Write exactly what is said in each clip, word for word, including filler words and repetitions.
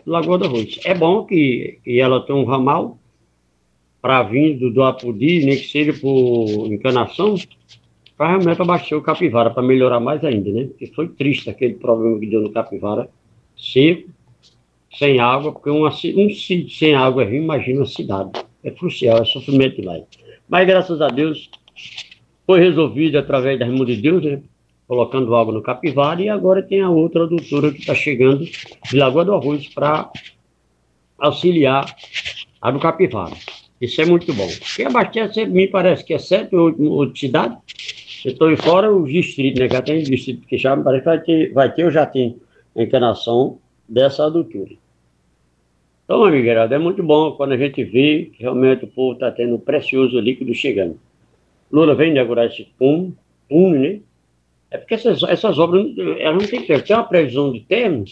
Lagoa do Arroz. É bom que, que ela tem um ramal para vir do, do Apodi, nem que seja por encanação, para realmente abastecer o Capivara, para melhorar mais ainda, né? Porque foi triste aquele problema que deu no Capivara, seco, sem água, porque uma, um sítio sem água é ruim, imagina uma cidade. É crucial, é sofrimento demais. Mas graças a Deus foi resolvido através das mãos de Deus, né? Colocando água no Capivara, e agora tem a outra doutora que está chegando de Lagoa do Arroz para auxiliar a do Capivara. Isso é muito bom. Porque abastece, me parece que é sete ou oito cidades. Eu estou fora os distritos, né? Já tem distrito que já me parece que vai ter, vai ter ou já tem encarnação dessa adutora. Então, amigo Geraldo, é muito bom quando a gente vê que realmente o povo está tendo um precioso líquido chegando. Lula vem inaugurar esse PUM, PUM, né? É porque essas, essas obras, elas não têm tempo. Tem uma previsão de termo,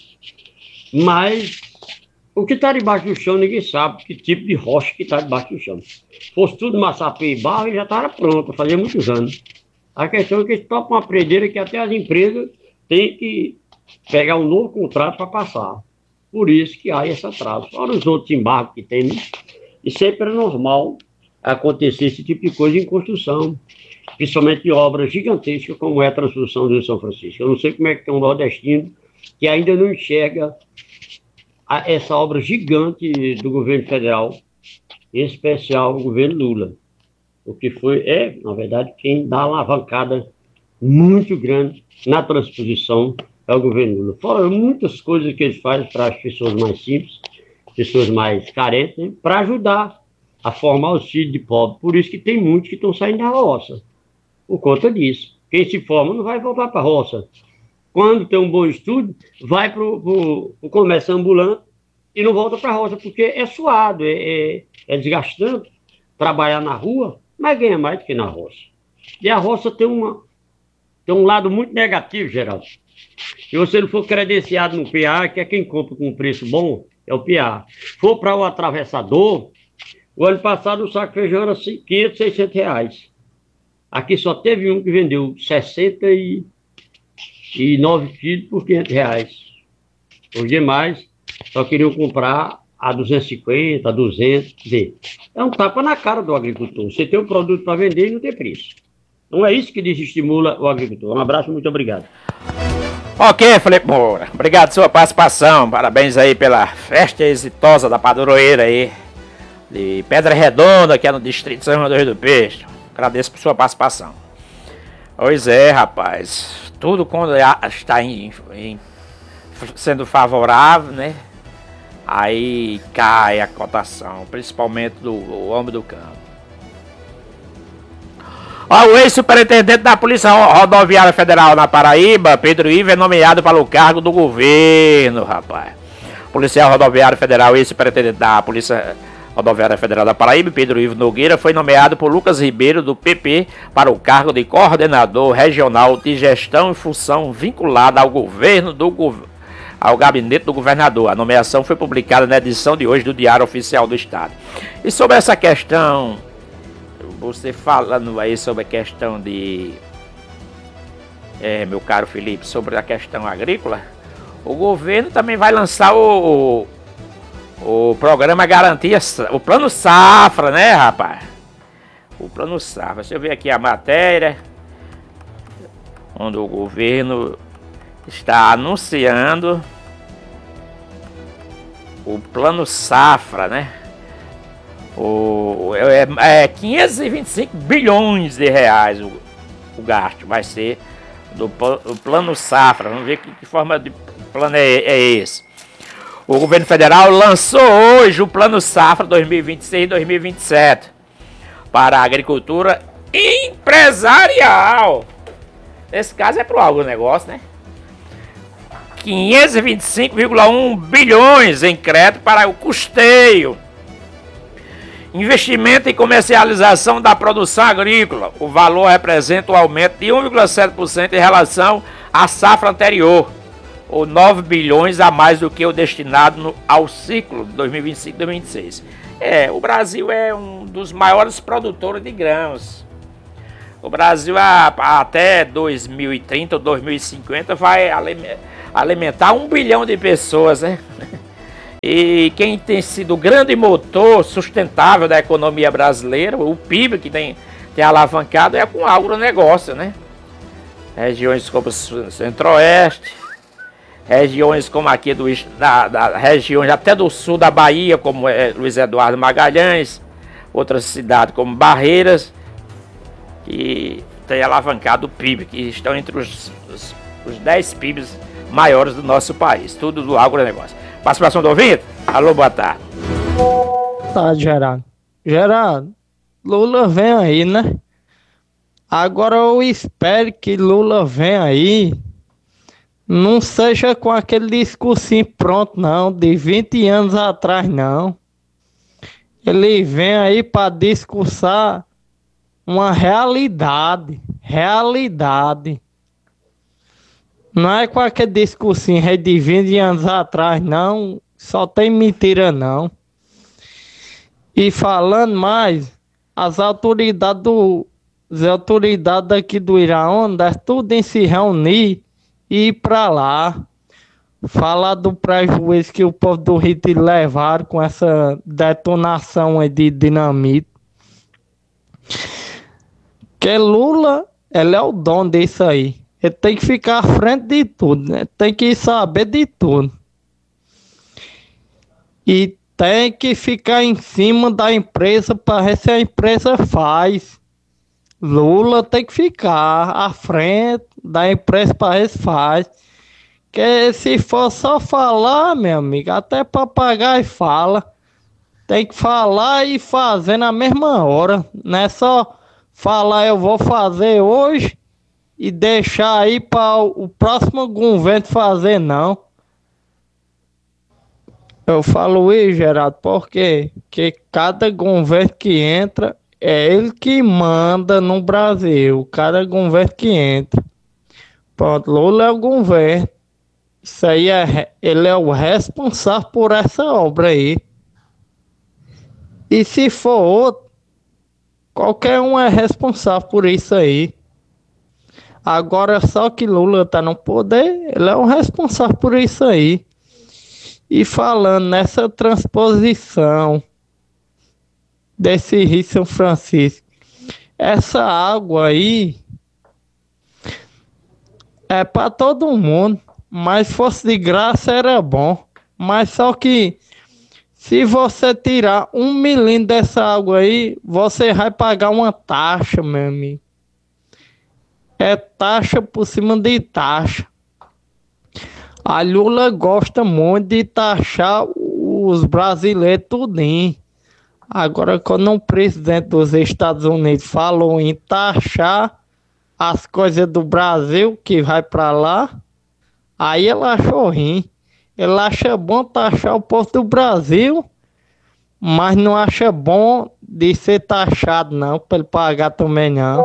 mas o que está debaixo do chão ninguém sabe que tipo de rocha que está debaixo do chão. Se fosse tudo massapê e barro, ele já estava pronto, fazia muitos anos. A questão é que eles topam uma prendeira que até as empresas têm que pegar um novo contrato para passar. Por isso que há esse atraso. Fora os outros embargos que tem, e sempre é normal acontecer esse tipo de coisa em construção, principalmente em obras gigantescas como é a Transposição do Rio São Francisco. Eu não sei como é que tem um nordestino que ainda não enxerga a, essa obra gigante do governo federal, em especial o governo Lula. O que foi, é, na verdade, quem dá uma alavancada muito grande na transposição é o governo Lula. Fora muitas coisas que ele faz para as pessoas mais simples, pessoas mais carentes, né, para ajudar a formar os filhos de pobre. Por isso que tem muitos que estão saindo da roça, por conta disso. Quem se forma não vai voltar para a roça. Quando tem um bom estudo, vai para o comércio ambulante e não volta para a roça, porque é suado, é, é, é desgastante trabalhar na rua, mas ganha mais do que na roça. E a roça tem, uma, tem um lado muito negativo, Geraldo. Se você não for credenciado no P A, que é quem compra com um preço bom, é o P A. For para o atravessador, o ano passado o saco de feijão era quinhentos, seiscentos reais. Aqui só teve um que vendeu sessenta e nove quilos por quinhentos reais. Os demais só queriam comprar a duzentos e cinquenta, a duzentos. Quer dizer, é um tapa na cara do agricultor. Você tem um produto para vender e não tem preço. Não é isso que desestimula o agricultor. Um abraço, muito obrigado. Ok, Felipe Moura. Obrigado pela sua participação. Parabéns aí pela festa exitosa da padroeira aí de Pedra Redonda, que é no distrito de São João do Rio do Peixe. Agradeço por sua participação. Pois é, rapaz. Tudo quando está em, em, sendo favorável, né? Aí cai a cotação, principalmente do homem do campo. Ó, o ex-superintendente da Polícia Rodoviária Federal na Paraíba, Pedro Ivo, é nomeado para o cargo do governo, rapaz. Policial Rodoviário Federal, ex-superintendente da Polícia Rodoviária Federal da Paraíba, Pedro Ivo Nogueira, foi nomeado por Lucas Ribeiro, do P P, para o cargo de coordenador regional de gestão e função vinculada ao governo do governo. ao gabinete do governador. A nomeação foi publicada na edição de hoje do Diário Oficial do Estado. E sobre essa questão, você falando aí sobre a questão de, é, meu caro Felipe, sobre a questão agrícola, o governo também vai lançar o, o, o programa Garantia, o Plano Safra, né, rapaz? O Plano Safra. Deixa eu ver aqui a matéria, onde o governo está anunciando o Plano Safra, né? O, é, é quinhentos e vinte e cinco bilhões de reais o, o gasto vai ser do o Plano Safra. Vamos ver que, que forma de plano é, é esse. O governo federal lançou hoje o Plano Safra dois mil e vinte e seis dois mil e vinte e sete para a agricultura empresarial. Nesse caso é para o agronegócio, né? quinhentos e vinte e cinco vírgula um bilhões em crédito para o custeio, investimento e comercialização da produção agrícola. O valor representa um aumento de um vírgula sete por cento em relação à safra anterior, ou nove bilhões a mais do que o destinado no, ao ciclo de dois mil e vinte e cinco dois mil e vinte e seis. É, o Brasil é um dos maiores produtores de grãos. O Brasil a, até dois mil e trinta ou dois mil e cinquenta vai alimentar um bilhão de pessoas, né? E quem tem sido o grande motor sustentável da economia brasileira, o P I B que tem, tem alavancado, é com o agronegócio, né? Regiões como o Centro-Oeste, regiões como aqui do, da, da regiões até do sul da Bahia, como é Luiz Eduardo Magalhães, outras cidades como Barreiras, que tem alavancado o P I B, que estão entre os, os, os dez P I Bs maiores do nosso país, tudo do agronegócio. Participação do ouvinte? Alô, boa tarde. Tá, Gerardo. Gerardo, Lula vem aí, né? Agora eu espero que Lula venha aí, não seja com aquele discursinho pronto, não, de vinte anos atrás, não. Ele vem aí para discursar uma realidade, realidade. Não é com aquele discursinho de vinte anos atrás, não, só tem mentira, não. E falando mais, as autoridades do as autoridades daqui do Iraúna, tudo em se reunir e ir para lá, falar do prejuízo que o povo do Retiro levaram com essa detonação aí de dinamite. Que Lula, ele é o dono disso aí. Ele tem que ficar à frente de tudo, né? Tem que saber de tudo. E tem que ficar em cima da empresa para ver se a empresa faz. Lula tem que ficar à frente da empresa para ver se faz. Que se for só falar, meu amigo, até papagaio fala. Tem que falar e fazer na mesma hora. Não é só falar eu vou fazer hoje e deixar aí para o próximo governo fazer, não. Eu falo isso, Gerardo, porque que cada governo que entra é ele que manda no Brasil. Cada governo que entra. Pronto, Lula é o governo. Isso aí é, ele é o responsável por essa obra aí. E se for outro, qualquer um é responsável por isso aí. Agora só que Lula tá no poder, ele é o responsável por isso aí. E falando nessa transposição desse Rio São Francisco, essa água aí é para todo mundo, mas fosse de graça era bom. Mas só que se você tirar um milímetro dessa água aí, você vai pagar uma taxa, meu amigo. É taxa por cima de taxa. A Lula gosta muito de taxar os brasileiros tudinho. Agora, quando um presidente dos Estados Unidos falou em taxar as coisas do Brasil que vai para lá, aí ele achou ruim. Ele acha bom taxar o povo do Brasil, mas não acha bom de ser taxado não, para ele pagar também não.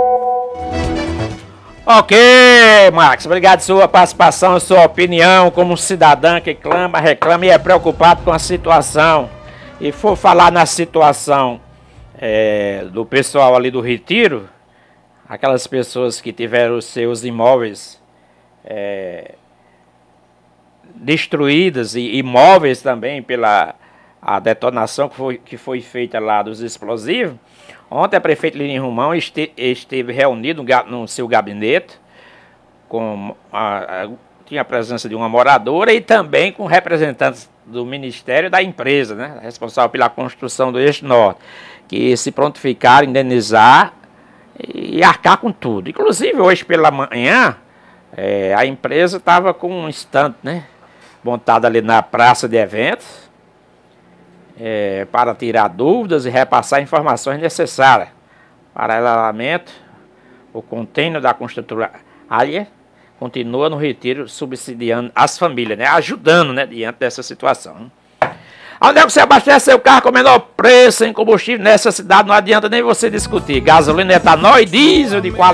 Ok, Max, obrigado pela sua participação, sua opinião como um cidadão que clama, reclama e é preocupado com a situação. E for falar na situação é, do pessoal ali do Retiro, aquelas pessoas que tiveram os seus imóveis é, destruídas e imóveis também pela a detonação que foi, que foi feita lá dos explosivos. Ontem a prefeita Lini Romão este, esteve reunido no, no seu gabinete, com a, a, tinha a presença de uma moradora e também com representantes do Ministério da empresa, né, responsável pela construção do Eixo Norte, que se prontificaram a indenizar e arcar com tudo. Inclusive hoje pela manhã, é, a empresa estava com um stand, né, montado ali na praça de eventos, É, para tirar dúvidas e repassar informações necessárias. Paralelamente, o container da construtora área continua no Retiro subsidiando as famílias, né? Ajudando, né, diante dessa situação. Onde é que você abastece seu carro com o menor preço em combustível nessa cidade? Não adianta nem você discutir. Gasolina, etanol e diesel de qualidade.